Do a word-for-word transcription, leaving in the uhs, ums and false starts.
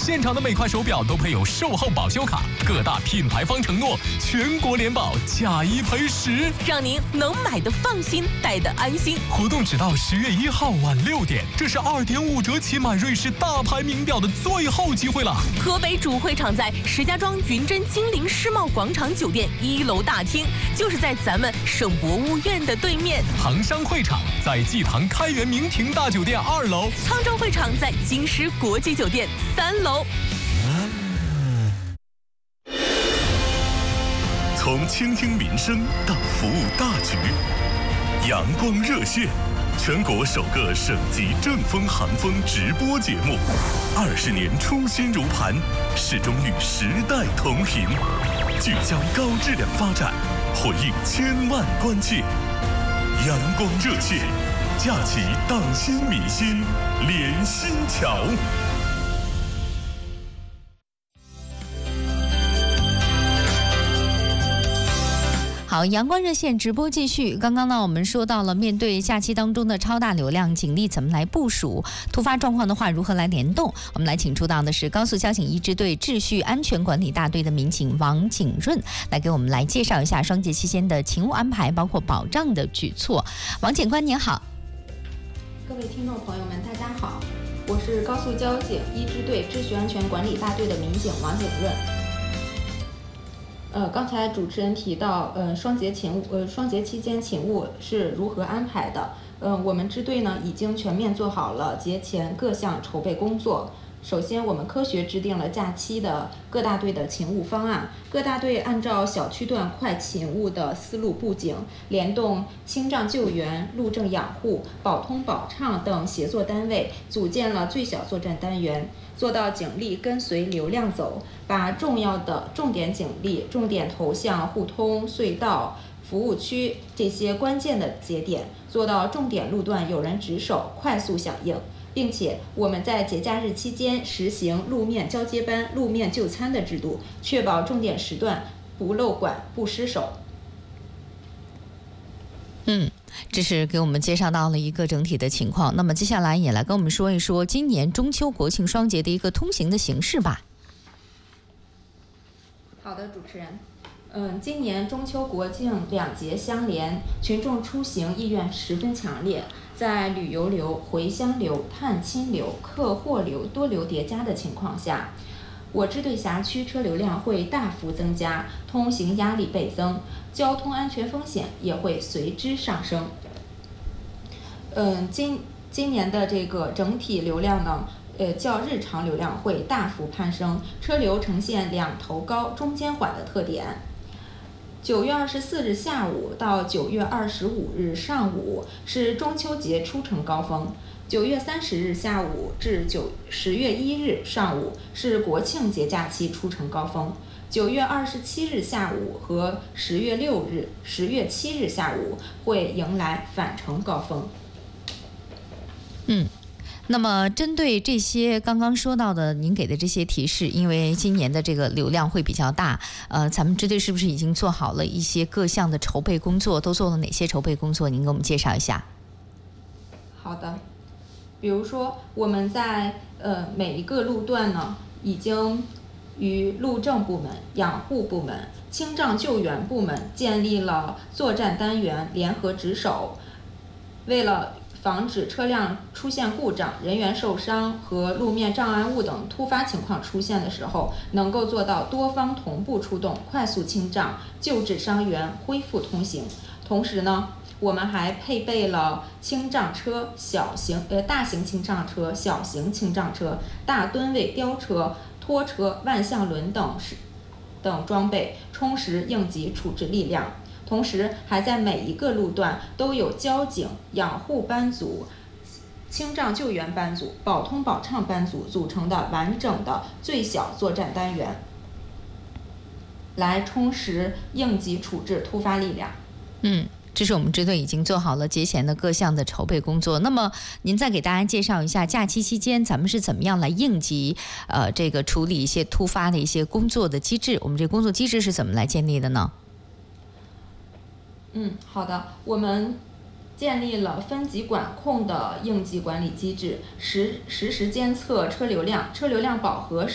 现场的每块手表都配有售后保修卡，各大品牌方承诺全国联保，假一赔十， 让您能买的放心，戴的安心。 活动只到十月一号晚六点，这是二点五折起买瑞士大牌名表的最后机会了。 河北主会场在石家庄云臻金陵世贸广场酒店一楼大厅，就是在咱们省博物院的对面。 杭商会场在济塘开元明庭大酒店二楼， 沧州会场在京师国际酒店三楼。 从倾听民生到服务大局，阳光热线，全国首个省级正风航风直播节目，二十年初心如磐，始终与时代同行，聚焦高质量发展，回应千万关切。阳光热线，架起党心民心连心桥。 好，阳光热线直播继续。刚刚呢，我们说到了面对假期当中的超大流量，警力怎么来部署？突发状况的话，如何来联动？我们来请出到的是高速交警一支队秩序安全管理大队的民警王景润，来给我们来介绍一下双节期间的勤务安排，包括保障的举措。王警官您好。 各位听众朋友们，大家好，我是高速交警一支队秩序安全管理大队的民警王景润。呃，刚才主持人提到，呃，双节勤务，呃，双节期间勤务是如何安排的？嗯、呃，我们支队呢已经全面做好了节前各项筹备工作。首先，我们科学制定了假期的各大队的勤务方案，各大队按照小区段快勤务的思路布景，联动清障救援、路政养护、保通保畅等协作单位，组建了最小作战单元，做到警力跟随流量走，把重要的重点警力、重点投向互通、隧道、服务区这些关键的节点，做到重点路段有人值守，快速响应。并且我们在节假日期间实行路面交接班、路面就餐的制度，确保重点时段不漏管、不失守。 嗯，这是给我们介绍到了一个整体的情况。那么接下来也来跟我们说一说今年中秋国庆双节的一个通行的形式吧。 好的，主持人。嗯，今年中秋国庆两节相连，群众出行意愿十分强烈。在旅游流、回乡流、探亲流、客货流多流叠加的情况下，我支队辖区车流量会大幅增加，通行压力倍增，交通安全风险也会随之上升。嗯，今今年的这个整体流量呢，呃，较日常流量会大幅攀升，车流呈现两头高、中间缓的特点。九月二十四日下午到九月二十五日上午是中秋节出城高峰，九月三十日下午至九十月一日上午是国庆节假期出城高峰，九月二十七日下午和十月六日、十月七日下午会迎来返程高峰。 嗯。那么针对这些刚刚说到的您给的这些提示，因为今年的这个流量会比较大，呃，咱们支队是不是已经做好了一些各项的筹备工作？都做了哪些筹备工作？您给我们介绍一下。 好的，比如说我们在呃每一个路段呢，已经与路政部门、养护部门、清障救援部门建立了作战单元，联合值守，为了防止车辆出现故障、人员受伤和路面障碍物等突发情况出现的时候，能够做到多方同步出动，快速清障、救治伤员、恢复通行。同时呢，我们还配备了清障车、小型呃大型清障车、小型清障车、大吨位吊车、拖车、万向轮等等装备，充实应急处置力量。同时还在每一个路段都有交警、养护班组、清障救援班组、保通保畅班组组成的完整的最小作战单元，来充实应急处置突发力量。 嗯，这是我们支队已经做好了节前的各项的筹备工作。那么您再给大家介绍一下假期期间咱们是怎么样来应急呃这个处理一些突发的一些工作的机制，我们这工作机制是怎么来建立的呢？ 嗯，好的，我们建立了分级管控的应急管理机制，实实时监测车流量，车流量饱和